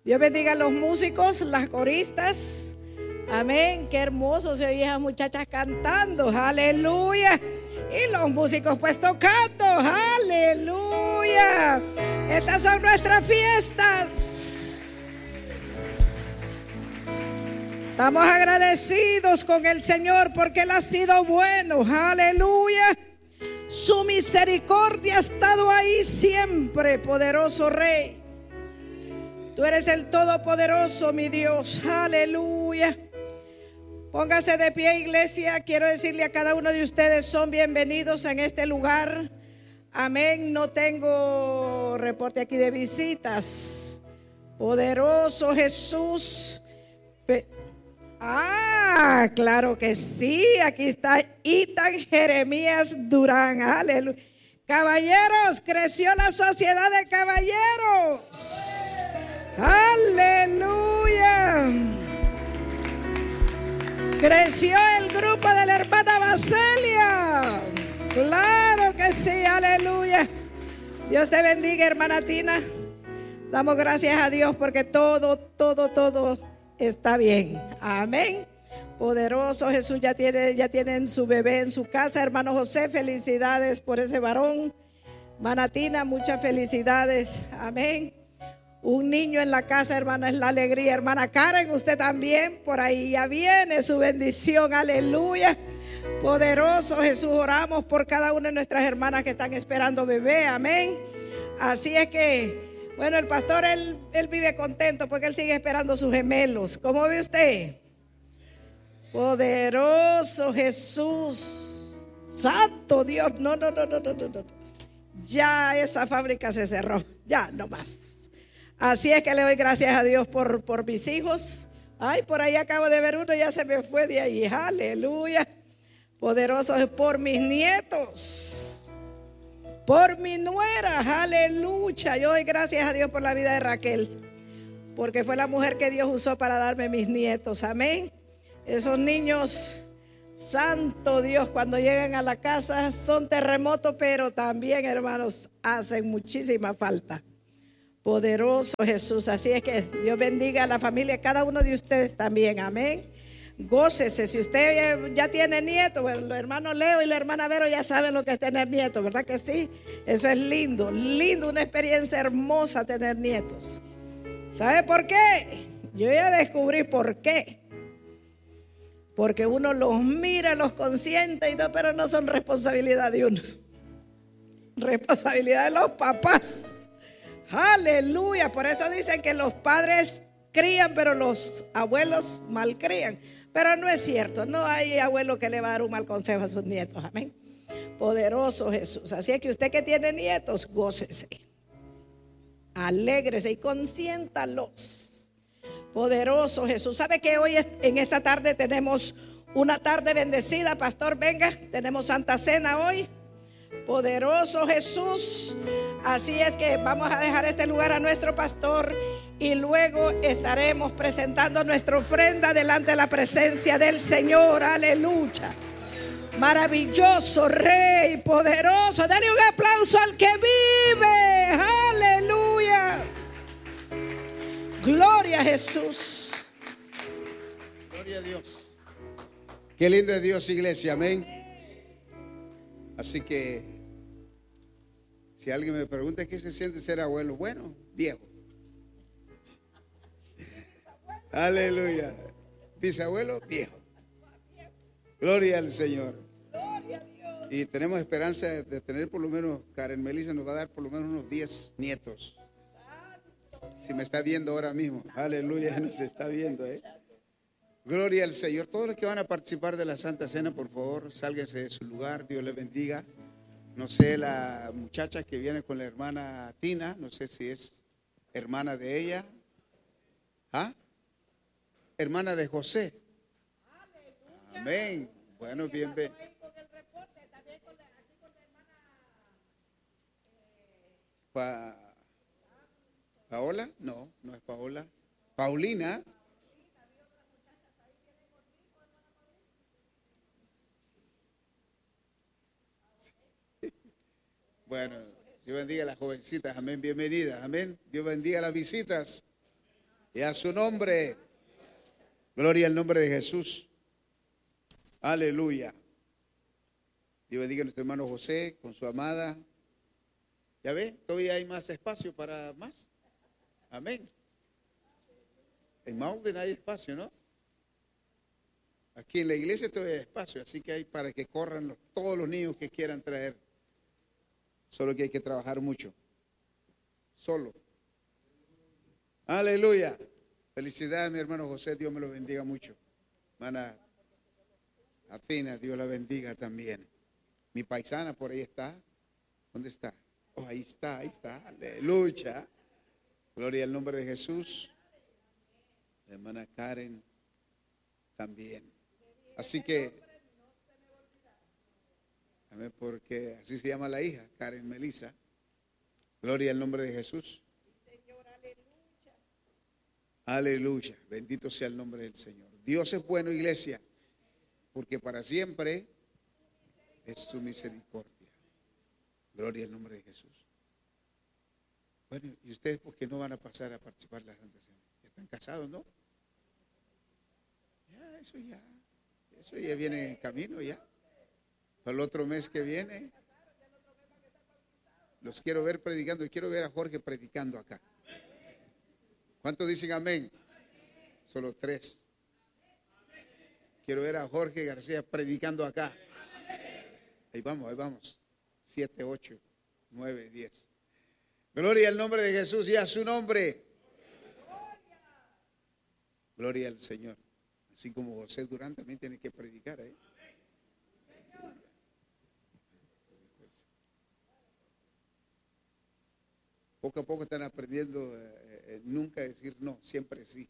Dios bendiga a los músicos, las coristas. Amén. Qué hermoso se oye esas muchachas cantando. Aleluya. Y los músicos pues tocando. Aleluya. Estas son nuestras fiestas. Estamos agradecidos con el Señor porque Él ha sido bueno. Aleluya. Su misericordia ha estado ahí siempre, poderoso Rey. Tú eres el Todopoderoso, mi Dios. Aleluya. Póngase de pie, iglesia. Quiero decirle a cada uno de ustedes, son bienvenidos en este lugar. Amén. No tengo reporte aquí de visitas. Poderoso Jesús. Claro que sí. Aquí está Itan Jeremías Durán. Aleluya. Caballeros, creció la sociedad de caballeros. Aleluya. Creció el grupo de la hermana Baselia. Claro que sí, aleluya. Dios te bendiga, hermana Tina. Damos gracias a Dios porque todo está bien. Amén. Poderoso Jesús, ya tienen su bebé en su casa. Hermano José, felicidades por ese varón. Hermana Tina, muchas felicidades. Amén. Un niño en la casa, hermana, es la alegría. Hermana Karen, usted también, por ahí ya viene su bendición. Aleluya. Poderoso Jesús, oramos por cada una de nuestras hermanas que están esperando bebé. Amén. Así es que, bueno, el pastor, él vive contento porque él sigue esperando sus gemelos. ¿Cómo ve usted? Poderoso Jesús. Santo Dios. No. Ya esa fábrica se cerró. Ya, no más. Así es que le doy gracias a Dios por mis hijos. Ay, por ahí acabo de ver uno, ya se me fue de ahí. Aleluya. Poderoso es por mis nietos, por mi nuera. Aleluya. Yo doy gracias a Dios por la vida de Raquel, porque fue la mujer que Dios usó para darme mis nietos. Amén. Esos niños, santo Dios, cuando llegan a la casa son terremotos, pero también, hermanos, hacen muchísima falta. Poderoso Jesús. Así es que Dios bendiga a la familia, cada uno de ustedes también. Amén. Gócese. Si usted ya tiene nietos, bueno, los hermanos Leo y la hermana Vero ya saben lo que es tener nietos, ¿verdad que sí? Eso es lindo, una experiencia hermosa tener nietos. ¿Sabe por qué? Yo ya descubrí por qué. Porque uno los mira, los consiente y todo, pero no son responsabilidad de uno. Responsabilidad de los papás. Aleluya. Por eso dicen que los padres crían, pero los abuelos malcrían. Pero no es cierto. No hay abuelo que le va a dar un mal consejo a sus nietos. Amén. Poderoso Jesús. Así es que usted que tiene nietos, gócese. Alégrese y consiéntalos. Poderoso Jesús. ¿Sabe que hoy en esta tarde tenemos una tarde bendecida? Pastor, venga. Tenemos Santa Cena hoy. Poderoso Jesús. Así es que vamos a dejar este lugar a nuestro pastor y luego estaremos presentando nuestra ofrenda delante de la presencia del Señor. Aleluya. Maravilloso Rey, poderoso. Dale un aplauso al que vive. Aleluya. Gloria a Jesús. Gloria a Dios. Qué lindo es Dios, iglesia. Amén. Así que si alguien me pregunta qué se siente ser abuelo, bueno, viejo. Aleluya. Bisabuelo, viejo. Gloria al Señor. Y tenemos esperanza de tener por lo menos, Karen Melissa nos va a dar por lo menos unos 10 nietos. Si me está viendo ahora mismo. Aleluya, nos está viendo, Gloria al Señor. Todos los que van a participar de la Santa Cena, por favor, sálganse de su lugar. Dios les bendiga. No sé, la muchacha que viene con la hermana Tina, no sé si es hermana de ella. ¿Ah? Hermana de José. Amén. Bueno, bien. ¿Paola? No, no es Paola. Paulina. Bueno, Dios bendiga a las jovencitas, amén, bienvenidas, amén. Dios bendiga a las visitas. Y a su nombre. Gloria al nombre de Jesús. Aleluya. Dios bendiga a nuestro hermano José con su amada. ¿Ya ve? Todavía hay más espacio para más. Amén. En Mountain hay espacio, ¿no? Aquí en la iglesia todavía hay espacio, así que hay para que corran todos los niños que quieran traer. Solo que hay que trabajar mucho. Solo. Aleluya. Felicidades, mi hermano José. Dios me lo bendiga mucho. Hermana Athena, Dios la bendiga también. Mi paisana por ahí está. ¿Dónde está? Oh, ahí está, ahí está. Aleluya. Gloria al nombre de Jesús. La hermana Karen también. Así que, amén, porque así se llama la hija, Karen Melissa. Gloria al nombre de Jesús. Aleluya. Bendito sea el nombre del Señor. Dios es bueno, iglesia, porque para siempre es su misericordia. Gloria al nombre de Jesús. Bueno, ¿y ustedes por qué no van a pasar a participar de la Santa Cena? ¿Ya están casados, no? Eso ya viene en camino ya. Para el otro mes que viene. Los quiero ver predicando y quiero ver a Jorge predicando acá. ¿Cuántos dicen amén? Solo 3. Quiero ver a Jorge García predicando acá. Ahí vamos. 7, 8, 9, 10. Gloria al nombre de Jesús y a su nombre. Gloria al Señor. Así como José Durán también tiene que predicar. Poco a poco están aprendiendo nunca decir no, siempre sí.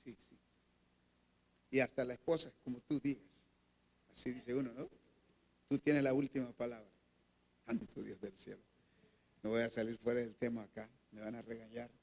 Y hasta la esposa, como tú digas. Así dice uno, ¿no? Tú tienes la última palabra. Santo Dios del cielo. No voy a salir fuera del tema acá, me van a regañar.